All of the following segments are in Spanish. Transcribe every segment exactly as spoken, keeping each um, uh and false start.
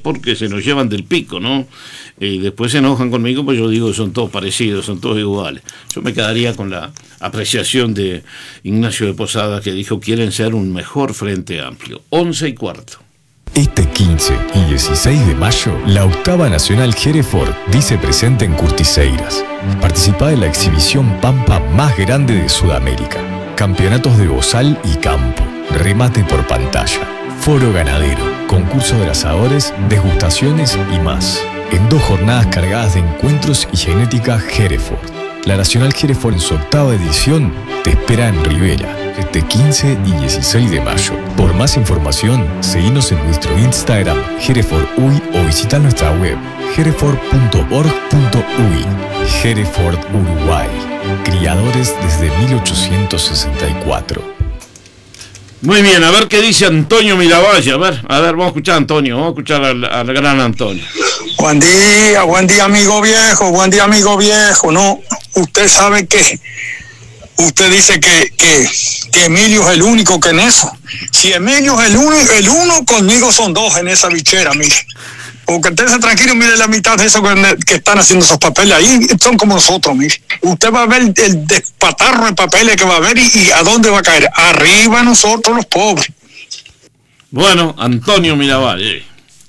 porque se nos llevan del pico, ¿no? Y después se enojan conmigo, pues yo digo que son todos parecidos, son todos iguales. Yo me quedaría con la apreciación de Ignacio de Posada, que dijo quieren ser un mejor frente amplio. Once y cuarto. Este quince y dieciséis de mayo, la octava Nacional Hereford dice presente en Curtiseiras. Participá en la exhibición Pampa más grande de Sudamérica. Campeonatos de bozal y campo. Remate por pantalla. Foro ganadero. Concurso de asadores, degustaciones y más. En dos jornadas cargadas de encuentros y genética Hereford. La Nacional Hereford en su octava edición te espera en Rivera. Este quince y dieciséis de mayo. Por más información, seguinos en nuestro Instagram, Hereford U Y, o visita nuestra web, hereford punto org punto u y. Hereford Uruguay. Criadores desde mil ochocientos sesenta y cuatro. Muy bien, a ver qué dice Antonio Miravalle. A ver, a ver, vamos a escuchar a Antonio, vamos a escuchar al, al gran Antonio. Buen día, buen día, amigo viejo, buen día, amigo viejo. No, usted sabe que usted dice que, que, que Emilio es el único que en eso. Si Emilio es el uno, el uno, conmigo son dos en esa bichera, mire. Porque esténse tranquilo, mire la mitad de esos que, que están haciendo esos papeles ahí, son como nosotros, mire. Usted va a ver el despatarro de papeles que va a ver y, y a dónde va a caer. Arriba nosotros los pobres. Bueno, Antonio Miravalle.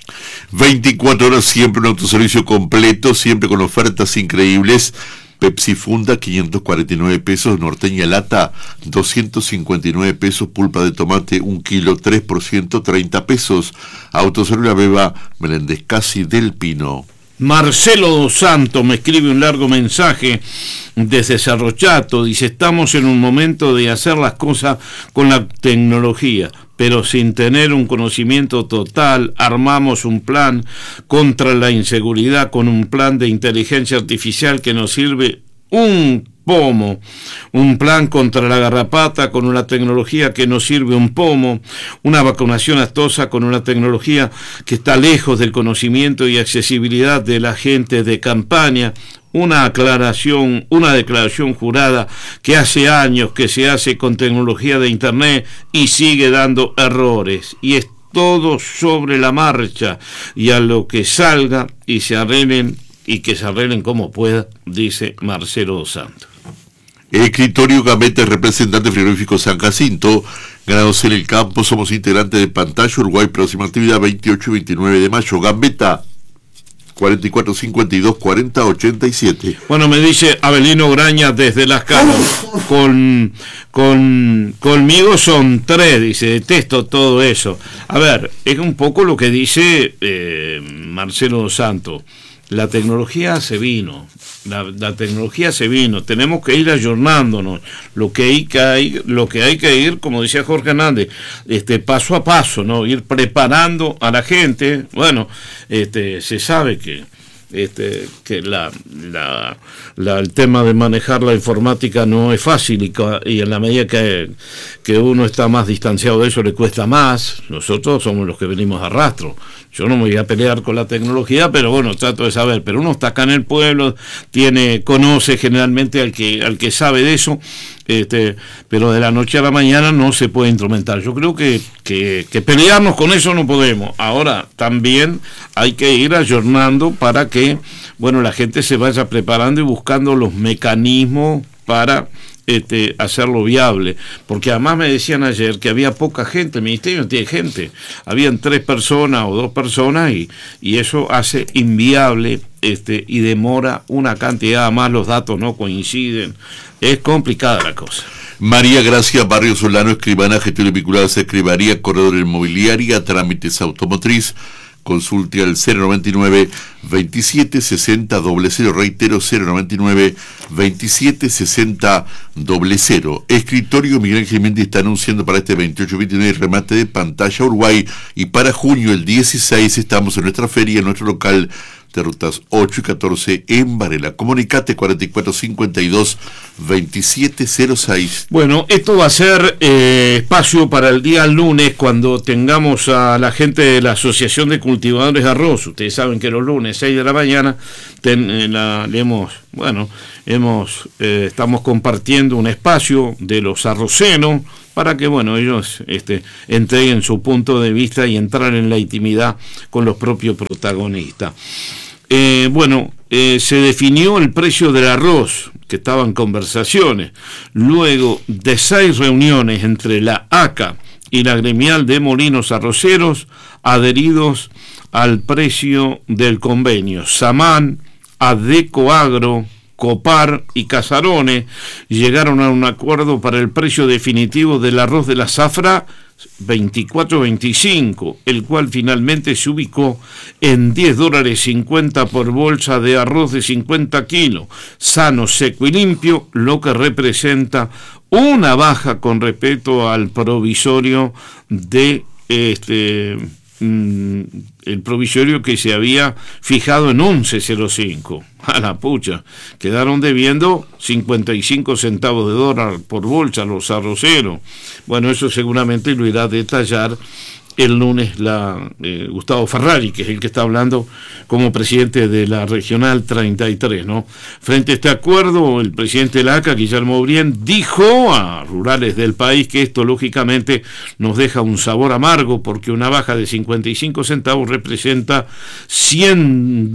veinticuatro horas siempre un autoservicio completo, siempre con ofertas increíbles. Pepsi Funda, quinientos cuarenta y nueve pesos, Norteña Lata, doscientos cincuenta y nueve pesos, pulpa de tomate, un kilo, tres por ciento, treinta pesos. Autoservicio Beba, Meléndez Casi del Pino. Marcelo Dos Santos me escribe un largo mensaje desde Cerro Chato, dice, estamos en un momento de hacer las cosas con la tecnología, pero sin tener un conocimiento total, armamos un plan contra la inseguridad con un plan de inteligencia artificial que nos sirve un pomo, un plan contra la garrapata con una tecnología que nos sirve un pomo, una vacunación aftosa con una tecnología que está lejos del conocimiento y accesibilidad de la gente de campaña, una aclaración, una declaración jurada que hace años que se hace con tecnología de internet y sigue dando errores, y es todo sobre la marcha, y a lo que salga y se arreglen, y que se arreglen como pueda, dice Marcelo Dos Santos. Escritorio Gambetta, representante frigorífico San Jacinto, ganados en el campo, somos integrantes de Pantalla Uruguay, próxima actividad veintiocho y veintinueve de mayo, Gambetta, cuarenta y cuatro cincuenta y dos cuarenta ochenta y siete. Bueno, me dice Abelino Graña desde Las Casas, con, con conmigo son tres, dice, detesto todo eso. A ver, es un poco lo que dice eh, Marcelo Dos Santos. La tecnología se vino, la, la tecnología se vino, tenemos que ir ayornándonos, lo que hay que hay, lo que hay que ir, como decía Jorge Hernández, este paso a paso, ¿no? Ir preparando a la gente. Bueno, este se sabe que este que la, la, la el tema de manejar la informática no es fácil, y, y en la medida que, que uno está más distanciado de eso le cuesta más. Nosotros somos los que venimos a rastro. Yo no me voy a pelear con la tecnología, pero bueno, trato de saber. Pero uno está acá en el pueblo, tiene, conoce generalmente al que, al que sabe de eso, este, pero de la noche a la mañana no se puede instrumentar. Yo creo que, que, que pelearnos con eso no podemos. Ahora, también hay que ir ayornando para que, bueno, la gente se vaya preparando y buscando los mecanismos para Este, hacerlo viable, porque además me decían ayer que había poca gente, el ministerio no tiene gente, habían tres personas o dos personas y, y eso hace inviable este, y demora una cantidad, más los datos no coinciden, es complicada la cosa. María Gracia Barrio Solano, escribana, gestión vinculada a escribanía, corredor inmobiliaria, trámites automotriz. Consulte al cero noventa y nueve veintisiete sesenta cero cero, reitero cero noventa y nueve veintisiete sesenta cero. Escritorio Miguel Jiménez está anunciando para este veintiocho veintinueve el remate de Pantalla Uruguay, y para junio el dieciséis estamos en nuestra feria, en nuestro local de rutas ocho y catorce en Varela. Comunicate cuarenta y cuatro cincuenta y dos veintisiete cero seis. Bueno, esto va a ser eh, espacio para el día lunes, cuando tengamos a la gente de la Asociación de Cultivadores de Arroz. Ustedes saben que los lunes seis de la mañana ten, eh, la, le hemos, bueno, hemos eh, estamos compartiendo un espacio de los arrocenos para que, bueno, ellos este, entreguen su punto de vista y entrar en la intimidad con los propios protagonistas. Eh, bueno, eh, se definió el precio del arroz, que estaba en conversaciones, luego de seis reuniones entre la A C A y la gremial de molinos arroceros adheridos al precio del convenio. Samán, Adecoagro, Copar y Casarones llegaron a un acuerdo para el precio definitivo del arroz de la zafra veinticuatro veinticinco, el cual finalmente se ubicó en diez dólares cincuenta por bolsa de arroz de cincuenta kilos, sano, seco y limpio, lo que representa una baja con respecto al provisorio de este el provisorio que se había fijado en once cero cinco. A la pucha, quedaron debiendo cincuenta y cinco centavos de dólar por bolsa los arroceros. Bueno, eso seguramente lo irá a detallar el lunes la eh, Gustavo Ferrari, que es el que está hablando como presidente de la Regional treinta y tres, ¿no? Frente a este acuerdo, el presidente de la A C A, Guillermo Brien, dijo a rurales del país que esto lógicamente nos deja un sabor amargo, porque una baja de cincuenta y cinco centavos representa cien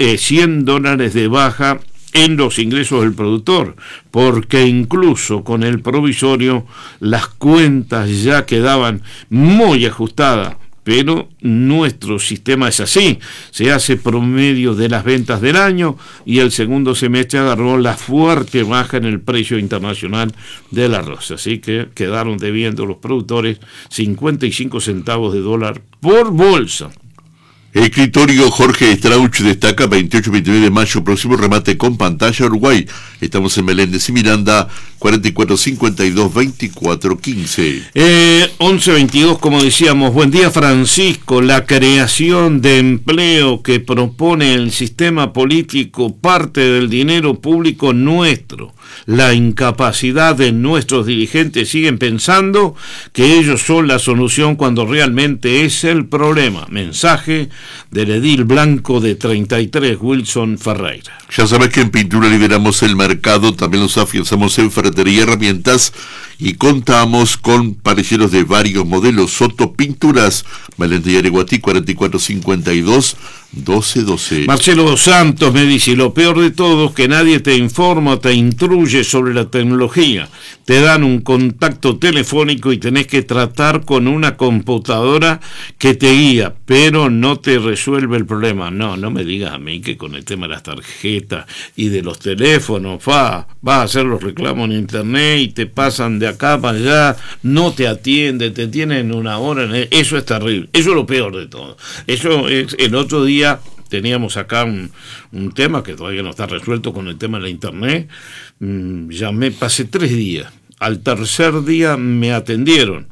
dólares de baja en los ingresos del productor, porque incluso con el provisorio las cuentas ya quedaban muy ajustadas, pero nuestro sistema es así, se hace promedio de las ventas del año y el segundo semestre agarró la fuerte baja en el precio internacional del arroz, así que quedaron debiendo los productores cincuenta y cinco centavos de dólar por bolsa. Escritorio Jorge Strauch destaca veintiocho y veintinueve de mayo, próximo remate con pantalla Uruguay. Estamos en Meléndez y Miranda, cuarenta y cuatro cincuenta y dos veinticuatro quince. Eh, once veintidós, como decíamos. Buen día, Francisco. La creación de empleo que propone el sistema político parte del dinero público nuestro. La incapacidad de nuestros dirigentes siguen pensando que ellos son la solución cuando realmente es el problema. Mensaje del edil blanco de treinta y tres, Wilson Ferreira. Ya sabes que en Pintura liberamos el mercado, también nos afianzamos en ferretería y herramientas y contamos con parrilleros de varios modelos. Soto Pinturas, Valente y Areguatí, cuarenta y cuatro cincuenta y dos doce doce. Marcelo Santos me dice, lo peor de todo es que nadie te informa, te instruye sobre la tecnología. Te dan un contacto telefónico y tenés que tratar con una computadora que te guía, pero no te resuelve el problema. No, no me digas a mí que con el tema de las tarjetas y de los teléfonos, va, vas a hacer los reclamos en internet y te pasan de acá para allá, no te atienden, te tienen una hora, eso es terrible, eso es lo peor de todo. Eso es, el otro día teníamos acá un, un tema que todavía no está resuelto con el tema de la internet. Mm, ya me pasé tres días, al tercer día me atendieron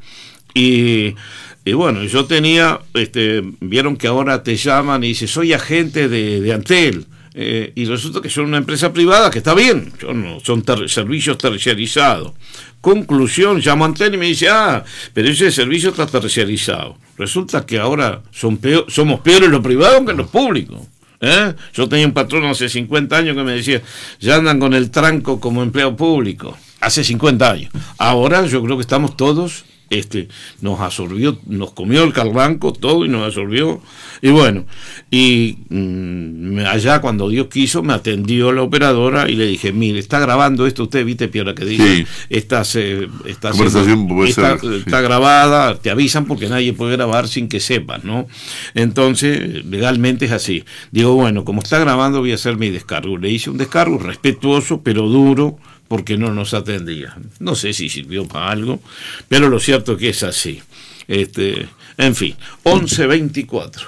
y, y bueno, yo tenía, este, vieron que ahora te llaman y dice, soy agente de, de Antel. Eh, y resulta que son una empresa privada, que está bien, yo no, son ter- servicios terciarizados. Conclusión, llamo a Antel y me dice, ah, pero ese servicio está terciarizado. Resulta que ahora son peor, somos peores los privados que los públicos. ¿eh? Yo tenía un patrón hace cincuenta años que me decía, ya andan con el tranco como empleado público. Hace cincuenta años. Ahora yo creo que estamos todos... Este, nos absorbió, nos comió el carbanco todo y nos absorbió, y bueno, y mmm, allá cuando Dios quiso me atendió la operadora y le dije, mire, está grabando esto, usted viste Piola que dice, sí. esta, se, esta conversación puede está, ser, está sí. grabada, te avisan porque nadie puede grabar sin que sepas, ¿no? Entonces, legalmente es así. Digo, bueno, como está grabando voy a hacer mi descargo. Le hice un descargo respetuoso, pero duro, porque no nos atendía. No sé si sirvió para algo, pero lo cierto es que es así. Este, en fin, once veinticuatro.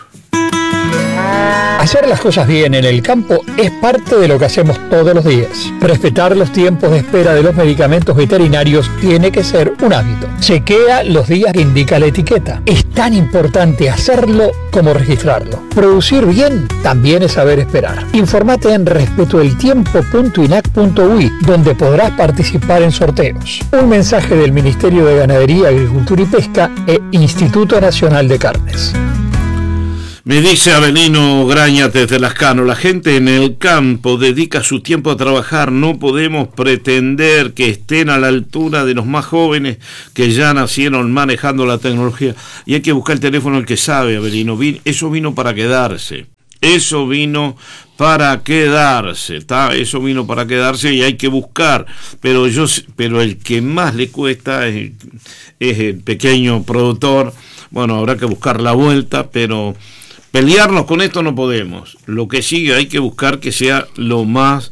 Hacer las cosas bien en el campo es parte de lo que hacemos todos los días. Respetar los tiempos de espera de los medicamentos veterinarios tiene que ser un hábito. Chequea los días que indica la etiqueta. Es tan importante hacerlo como registrarlo. Producir bien también es saber esperar. Informate en respetoeltiempo punto inac punto uy, donde podrás participar en sorteos. Un mensaje del Ministerio de Ganadería, Agricultura y Pesca e Instituto Nacional de Carnes. Me dice Avelino Graña desde Lascano, la gente en el campo dedica su tiempo a trabajar, no podemos pretender que estén a la altura de los más jóvenes que ya nacieron manejando la tecnología. Y hay que buscar el teléfono el que sabe, Avelino, eso vino para quedarse, eso vino para quedarse, ¿tá? Eso vino para quedarse y hay que buscar, pero yo, pero el que más le cuesta es, es el pequeño productor. Bueno, habrá que buscar la vuelta, pero pelearnos con esto no podemos. Lo que sigue hay que buscar que sea lo más,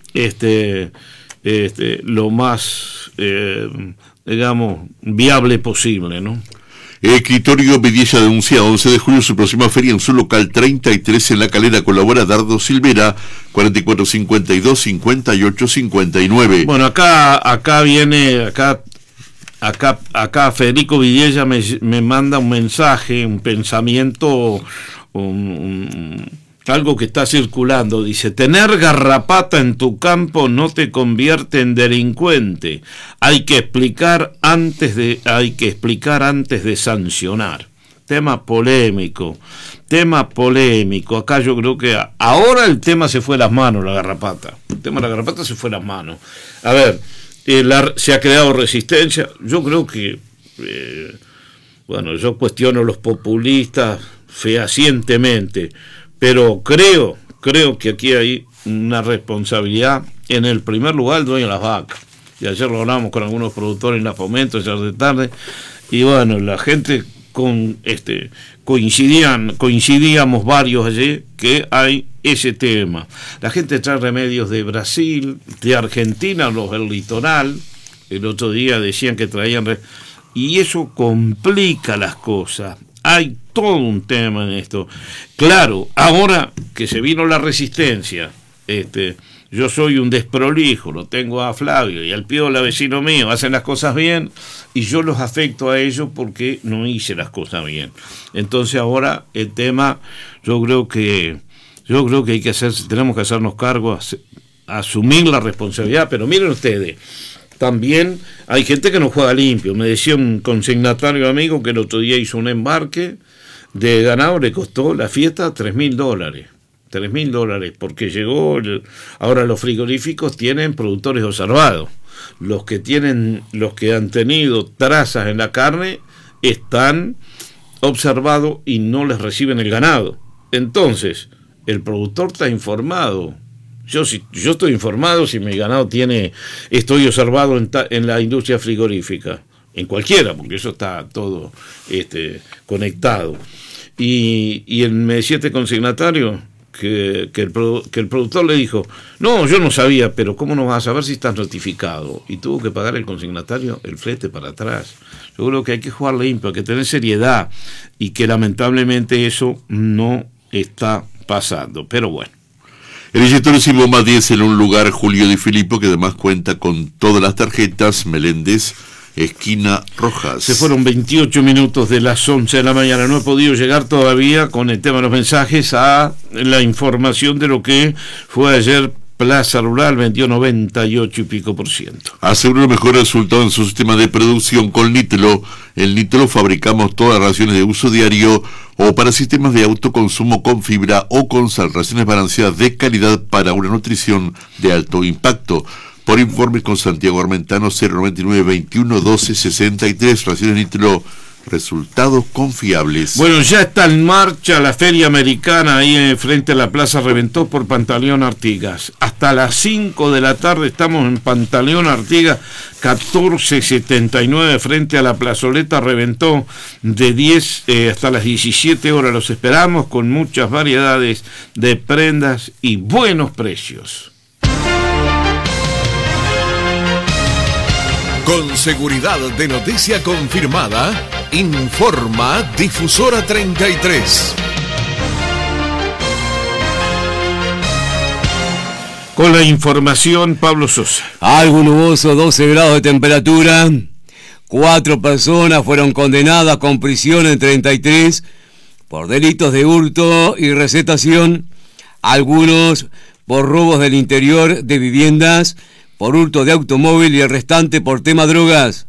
este, este, lo más, eh, digamos, viable posible, ¿no? Escritorio Vidilla denuncia once de julio su próxima feria en su local treinta y tres en La Calera. Colabora Dardo Silvera, cuarenta y cuatro cincuenta y dos, cincuenta y ocho cincuenta y nueve. Bueno, acá, acá viene, acá, acá, acá Federico Vidilla me, me manda un mensaje, un pensamiento. Un, un, algo que está circulando, dice: tener garrapata en tu campo no te convierte en delincuente, hay que explicar antes de hay que explicar antes de sancionar. Tema polémico, tema polémico. Acá yo creo que ahora el tema se fue a las manos, la garrapata. El tema de la garrapata se fue a las manos. A ver, eh, la, se ha creado resistencia. Yo creo que, eh, bueno, yo cuestiono a los populistas fehacientemente, pero creo, creo que aquí hay una responsabilidad, en el primer lugar, el dueño de las vacas. Y ayer lo hablamos con algunos productores en la Fomento, ayer de tarde, y bueno, la gente con este coincidían, coincidíamos varios allí que hay ese tema. La gente trae remedios de Brasil, de Argentina, los del litoral, el otro día decían que traían, re... y eso complica las cosas. Hay todo un tema en esto. Claro, ahora que se vino la resistencia, este, yo soy un desprolijo, lo tengo a Flavio y al Piola, vecino mío, hacen las cosas bien y yo los afecto a ellos porque no hice las cosas bien. Entonces ahora el tema, yo creo que yo creo que hay que hacer, tenemos que hacernos cargo, asumir la responsabilidad, pero miren ustedes, también hay gente que no juega limpio. Me decía un consignatario amigo que el otro día hizo un embarque de ganado, le costó la fiesta tres mil dólares. Tres mil dólares, porque llegó, el, ahora los frigoríficos tienen productores observados. Los que tienen, los que han tenido trazas en la carne están observados y no les reciben el ganado. Entonces, el productor está informado. Yo, si, yo estoy informado si mi ganado tiene, estoy observado en, ta, en la industria frigorífica, en cualquiera, porque eso está todo este, conectado. Y, y el, me decía este consignatario que, que, el, que el productor le dijo: no, yo no sabía, pero ¿cómo no vas a saber si estás notificado? Y tuvo que pagar el consignatario el flete para atrás. Yo creo que hay que jugar limpio, hay que tener seriedad, y que lamentablemente eso no está pasando, pero bueno. El billetorio Sin Bomba diez en un lugar, Julio Di Filippo, que además cuenta con todas las tarjetas, Meléndez, esquina Rojas. Se fueron veintiocho minutos de las once de la mañana, no he podido llegar todavía con el tema de los mensajes a la información de lo que fue ayer Plaza Rural, vendió noventa y ocho y pico por ciento. Aseguró el mejor resultado en su sistema de producción con Nitlo. En Nitlo fabricamos todas las raciones de uso diario o para sistemas de autoconsumo con fibra o con sal, raciones balanceadas de calidad para una nutrición de alto impacto. Por informes con Santiago Armentano, cero noventa y nueve, veintiuno, doce, sesenta y tres, raciones Nitlo, resultados confiables. Bueno, ya está en marcha la Feria Americana ahí frente a la Plaza Reventós por Pantaleón Artigas. Hasta las cinco de la tarde estamos en Pantaleón Artigas, catorce setenta y nueve, frente a la Plazoleta Reventós, de diez eh, hasta las diecisiete horas. Los esperamos con muchas variedades de prendas y buenos precios. Con seguridad de noticia confirmada, informa Difusora treinta y tres. Con la información, Pablo Sosa. Algo nuboso, doce grados de temperatura. Cuatro personas fueron condenadas con prisión en treinta y tres por delitos de hurto y recetación. Algunos por robos del interior de viviendas, por hurto de automóvil y el restante por tema drogas.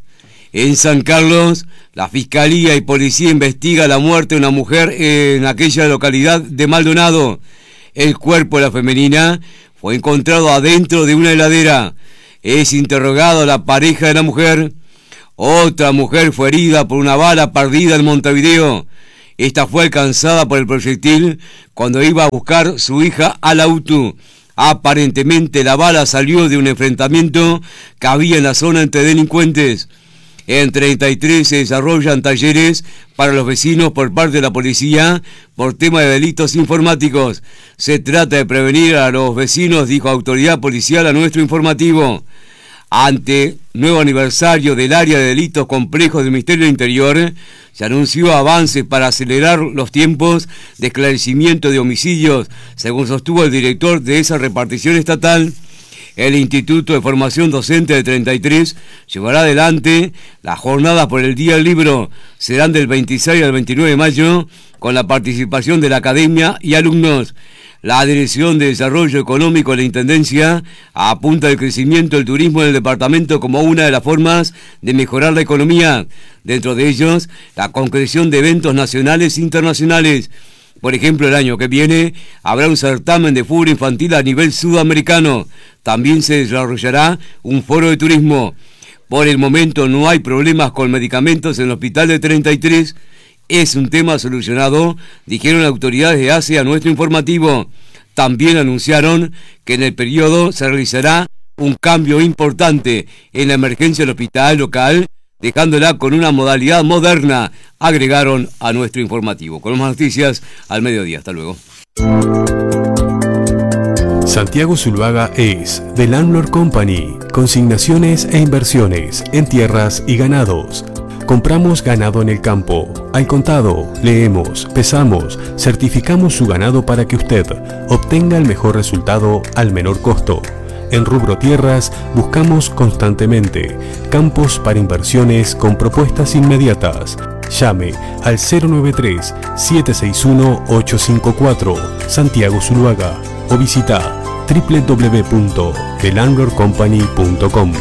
En San Carlos, la Fiscalía y Policía investiga la muerte de una mujer en aquella localidad de Maldonado. El cuerpo de la femenina fue encontrado adentro de una heladera. Es interrogado la pareja de la mujer. Otra mujer fue herida por una bala perdida en Montevideo. Esta fue alcanzada por el proyectil cuando iba a buscar su hija al auto. Aparentemente la bala salió de un enfrentamiento que había en la zona entre delincuentes. En treinta y tres se desarrollan talleres para los vecinos por parte de la policía por tema de delitos informáticos. Se trata de prevenir a los vecinos, dijo autoridad policial a nuestro informativo. Ante nuevo aniversario del área de delitos complejos del Ministerio del Interior, se anunció avances para acelerar los tiempos de esclarecimiento de homicidios, según sostuvo el director de esa repartición estatal. El Instituto de Formación Docente de treinta y tres llevará adelante las jornadas por el Día del Libro. Serán del veintiséis al veintinueve de mayo, con la participación de la academia y alumnos. La Dirección de Desarrollo Económico de la Intendencia apunta al crecimiento del turismo en el departamento como una de las formas de mejorar la economía. Dentro de ellos, la concreción de eventos nacionales e internacionales. Por ejemplo, el año que viene habrá un certamen de fútbol infantil a nivel sudamericano. También se desarrollará un foro de turismo. Por el momento no hay problemas con medicamentos en el hospital de treinta y tres. Es un tema solucionado, dijeron autoridades de A C E a nuestro informativo. También anunciaron que en el periodo se realizará un cambio importante en la emergencia del hospital local, dejándola con una modalidad moderna, agregaron a nuestro informativo. Con más noticias al mediodía. Hasta luego. Santiago Zuluaga es The Landlord Company, consignaciones e inversiones en tierras y ganados. Compramos ganado en el campo, al contado, leemos, pesamos, certificamos su ganado para que usted obtenga el mejor resultado al menor costo. En rubro tierras buscamos constantemente campos para inversiones con propuestas inmediatas. Llame al cero nueve tres, siete seis uno, ocho cinco cuatro, Santiago Zuluaga, o visita doble u doble u doble u punto the landlord company punto com.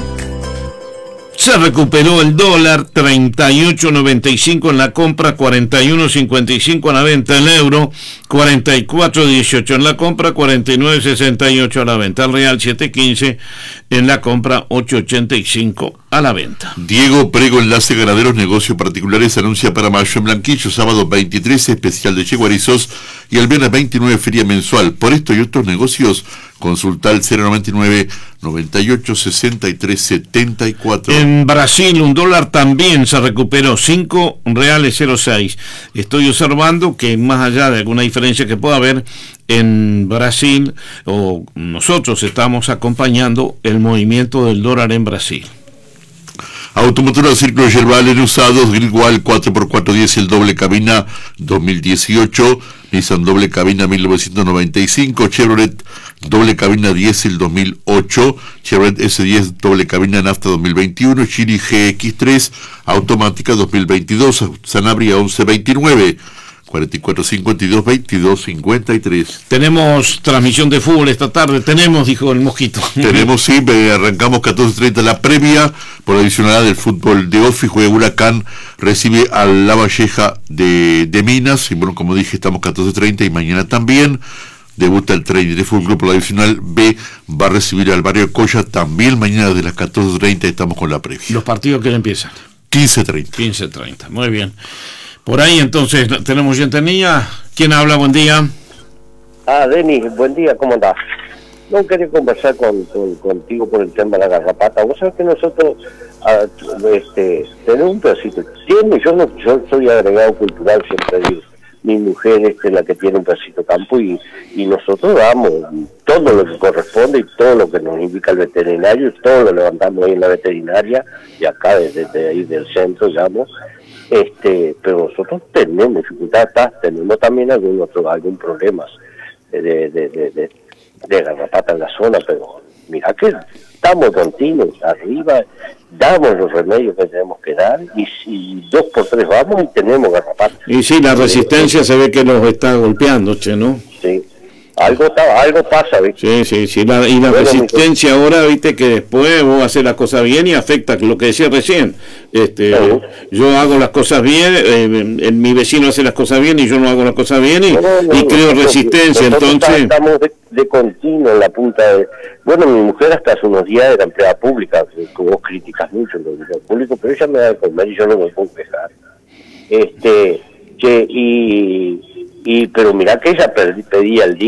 Se recuperó el dólar, treinta y ocho noventa y cinco en la compra, cuarenta y uno cincuenta y cinco en la venta. El euro, cuarenta y cuatro dieciocho en la compra, cuarenta y nueve sesenta y ocho a la venta. El real, siete quince en la compra, ocho ochenta y cinco a la venta. Diego Prego, enlace ganaderos, negocios particulares, anuncia para mayo en Blanquillo, sábado veintitrés, especial de yeguarizos, y el viernes veintinueve, feria mensual. Por esto y otros negocios, consulta al cero noventa y nueve, noventa y ocho, sesenta y tres, setenta y cuatro. En Brasil un dólar también se recuperó, cinco reales cero seis. Estoy observando que más allá de alguna diferencia que pueda haber en Brasil, o nosotros estamos acompañando el movimiento del dólar en Brasil. Automotora Círculo Yerbal en usados, Greenwald cuatro por cuatro diez, el doble cabina dos mil dieciocho, Nissan doble cabina mil novecientos noventa y cinco, Chevrolet doble cabina diez el dos mil ocho, Chevrolet ese diez doble cabina nafta dos mil veintiuno, Chili G X tres automática dos mil veintidós, Sanabria once veintinueve, cuarenta y cuatro cincuenta y dos, veintidós cincuenta y tres. Tenemos transmisión de fútbol esta tarde, tenemos, dijo el Mosquito. Tenemos, sí, arrancamos catorce treinta la previa por la adicional del fútbol de Ofi, juega Huracán, recibe a La Valleja de, de Minas, y bueno, como dije, estamos catorce treinta y mañana también debuta el treinta y tres Fútbol Club por la adicional B, va a recibir al Barrio Coya, también mañana de las catorce treinta estamos con la previa. Los partidos que empiezan. quince treinta. quince treinta, muy bien. Por ahí entonces tenemos gente niña. ¿Quién habla? Buen día. Ah, Denis, buen día, ¿cómo andás? No quería conversar con, con, contigo por el tema de la garrapata. Vos sabés que nosotros ah, este, tenemos un pedacito. Tiene, yo, no, yo soy agregado cultural, siempre digo. Mi mujer es la que tiene un pedacito campo y, y nosotros damos todo lo que corresponde y todo lo que nos indica el veterinario, todo lo levantamos ahí en la veterinaria y acá desde, desde ahí del centro, digamos. Este, pero nosotros tenemos dificultades, tenemos también algún otro, algún problemas de, de, de, de, de garrapata en la zona, pero mira que estamos continuos arriba, damos los remedios que tenemos que dar y si dos por tres vamos y tenemos garrapata. Y sí, la resistencia eh, se ve que nos está golpeando, che, ¿no? Sí. algo está, algo pasa, ¿viste? Sí, sí, sí, la, y la bueno, resistencia ahora, viste, que después vos haces las cosas bien y afecta lo que decía recién. Este, uh-huh. Yo hago las cosas bien, eh, en, mi vecino hace las cosas bien y yo no hago las cosas bien y, no, no, y creo nosotros, resistencia, nosotros entonces... estamos de, de continuo en la punta de... Bueno, mi mujer hasta hace unos días era empleada pública, que vos criticas mucho en lo público, pero ella me da de comer y yo no me puedo quejar. Este, que, y, y, pero mirá que ella pedía el día.